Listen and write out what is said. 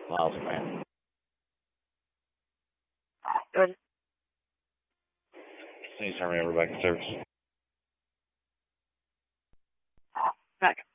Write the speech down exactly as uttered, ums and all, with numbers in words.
miles per hour. Good. Please turn me over back to service. Back.